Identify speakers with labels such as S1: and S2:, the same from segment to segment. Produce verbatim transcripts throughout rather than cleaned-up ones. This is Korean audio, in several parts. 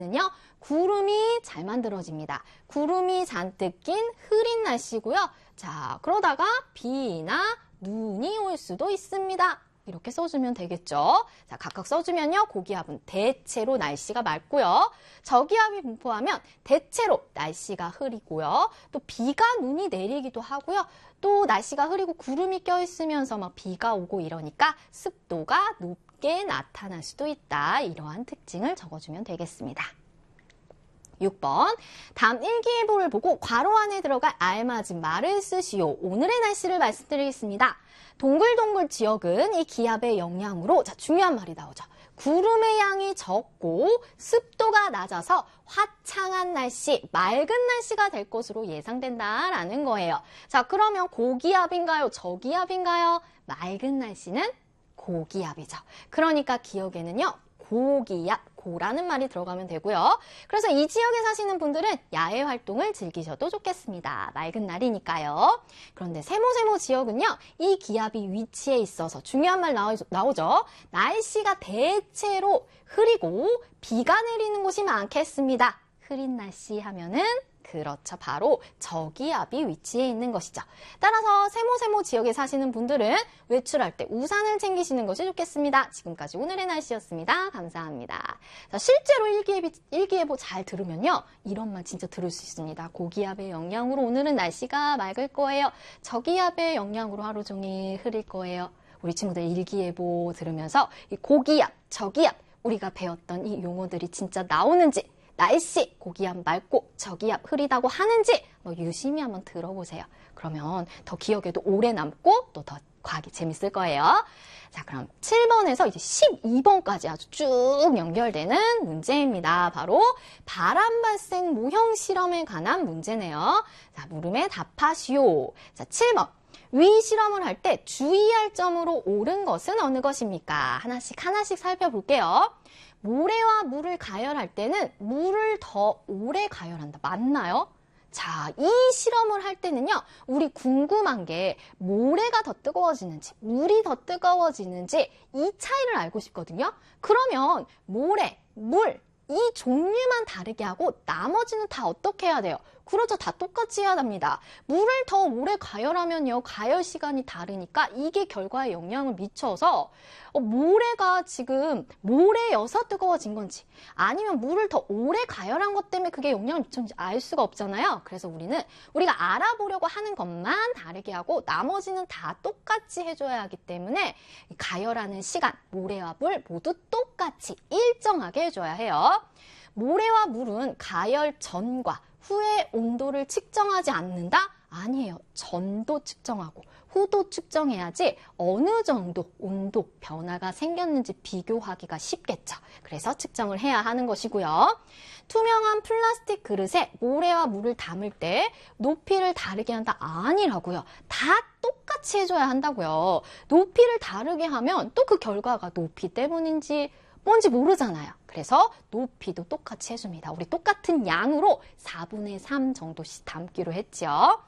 S1: 는요, 구름이 잘 만들어집니다. 구름이 잔뜩 낀 흐린 날씨고요. 자, 그러다가 비나 눈이 올 수도 있습니다. 이렇게 써주면 되겠죠. 자, 각각 써주면요, 고기압은 대체로 날씨가 맑고요. 저기압이 분포하면 대체로 날씨가 흐리고요. 또 비가 눈이 내리기도 하고요. 또 날씨가 흐리고 구름이 껴있으면서 막 비가 오고 이러니까 습도가 높게 나타날 수도 있다. 이러한 특징을 적어주면 되겠습니다. 육 번, 다음 일기예보를 보고 괄호 안에 들어갈 알맞은 말을 쓰시오. 오늘의 날씨를 말씀드리겠습니다. 동글동글 지역은 이 기압의 영향으로, 자, 중요한 말이 나오죠. 구름의 양이 적고 습도가 낮아서 화창한 날씨, 맑은 날씨가 될 것으로 예상된다라는 거예요. 자, 그러면 고기압인가요? 저기압인가요? 맑은 날씨는 고기압이죠. 그러니까 기억에는요, 고기압, 고라는 말이 들어가면 되고요. 그래서 이 지역에 사시는 분들은 야외 활동을 즐기셔도 좋겠습니다. 맑은 날이니까요. 그런데 세모세모 지역은요, 이 기압이 위치해 있어서 중요한 말 나오, 나오죠. 날씨가 대체로 흐리고 비가 내리는 곳이 많겠습니다. 흐린 날씨 하면은 그렇죠. 바로 저기압이 위치해 있는 것이죠. 따라서 세모세모 지역에 사시는 분들은 외출할 때 우산을 챙기시는 것이 좋겠습니다. 지금까지 오늘의 날씨였습니다. 감사합니다. 자, 실제로 일기예보, 일기예보 잘 들으면요, 이런 말 진짜 들을 수 있습니다. 고기압의 영향으로 오늘은 날씨가 맑을 거예요. 저기압의 영향으로 하루 종일 흐릴 거예요. 우리 친구들 일기예보 들으면서 이 고기압, 저기압, 우리가 배웠던 이 용어들이 진짜 나오는지, 날씨, 고기압 맑고 저기압 흐리다고 하는지 뭐 유심히 한번 들어보세요. 그러면 더 기억에도 오래 남고 또 더 과학이 재밌을 거예요. 자, 그럼 칠 번에서 이제 십이 번까지 아주 쭉 연결되는 문제입니다. 바로 바람 발생 모형 실험에 관한 문제네요. 자, 물음에 답하시오. 자, 칠 번. 위 실험을 할 때 주의할 점으로 옳은 것은 어느 것입니까? 하나씩 하나씩 살펴볼게요. 모래와 물을 가열할 때는 물을 더 오래 가열한다. 맞나요? 자, 이 실험을 할 때는요, 우리 궁금한 게 모래가 더 뜨거워지는지, 물이 더 뜨거워지는지 이 차이를 알고 싶거든요. 그러면 모래, 물, 이 종류만 다르게 하고 나머지는 다 어떻게 해야 돼요? 그렇죠. 다 똑같이 해야 합니다. 물을 더 오래 가열하면요, 가열 시간이 다르니까 이게 결과에 영향을 미쳐서 어, 모래가 지금 모래여서 뜨거워진 건지 아니면 물을 더 오래 가열한 것 때문에 그게 영향을 미쳤는지 알 수가 없잖아요. 그래서 우리는 우리가 알아보려고 하는 것만 다르게 하고 나머지는 다 똑같이 해줘야 하기 때문에 가열하는 시간, 모래와 물 모두 똑같이 일정하게 해줘야 해요. 모래와 물은 가열 전과 후의 온도를 측정하지 않는다? 아니에요. 전도 측정하고 후도 측정해야지 어느 정도 온도 변화가 생겼는지 비교하기가 쉽겠죠. 그래서 측정을 해야 하는 것이고요. 투명한 플라스틱 그릇에 모래와 물을 담을 때 높이를 다르게 한다? 아니라고요. 다 똑같이 해줘야 한다고요. 높이를 다르게 하면 또 그 결과가 높이 때문인지 뭔지 모르잖아요. 그래서 높이도 똑같이 해줍니다. 우리 똑같은 양으로 사분의 삼 정도씩 담기로 했죠.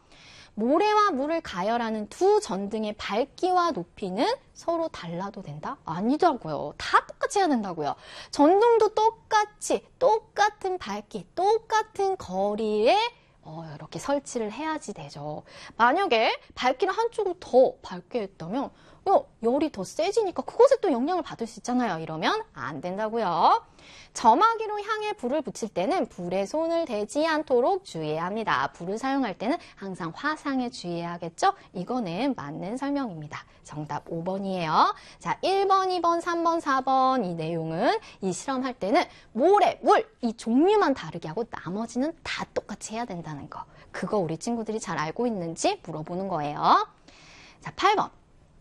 S1: 모래와 물을 가열하는 두 전등의 밝기와 높이는 서로 달라도 된다? 아니더라고요. 다 똑같이 해야 된다고요. 전등도 똑같이 똑같은 밝기, 똑같은 거리에 어, 이렇게 설치를 해야지 되죠. 만약에 밝기를 한쪽으로 더 밝게 했다면 어, 열이 더 세지니까 그것에 또 영향을 받을 수 있잖아요. 이러면 안 된다고요. 점화기로 향해 불을 붙일 때는 불에 손을 대지 않도록 주의해야 합니다. 불을 사용할 때는 항상 화상에 주의해야 하겠죠? 이거는 맞는 설명입니다. 정답 오 번이에요. 자, 일 번, 이 번, 삼 번, 사 번 이 내용은 이 실험할 때는 모래, 물 이 종류만 다르게 하고 나머지는 다 똑같이 해야 된다는 거. 그거 우리 친구들이 잘 알고 있는지 물어보는 거예요. 자, 팔 번.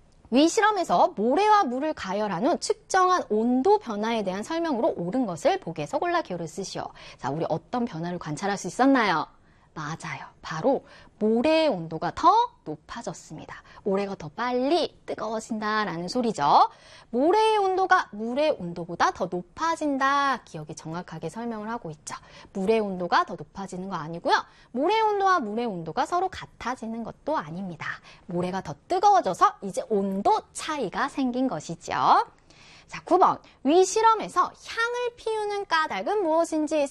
S1: 위 실험에서 모래와 물을 가열한 후 측정한 온도 변화에 대한 설명으로 옳은 것을 보기에서 골라 기호를 쓰시오. 자, 우리 어떤 변화를 관찰할 수 있었나요? 맞아요. 바로 모래의 온도가 더 높아졌습니다. 모래가 더 빨리 뜨거워진다라는 소리죠. 모래의 온도가 물의 온도보다 더 높아진다. 기억이 정확하게 설명을 하고 있죠. 물의 온도가 더 높아지는 거 아니고요. 모래의 온도와 물의 온도가 서로 같아지는 것도 아닙니다. 모래가 더 뜨거워져서 이제 온도 차이가 생긴 것이죠. 자, 구 번. 위 실험에서 향을 피우는 까닭은 무엇인지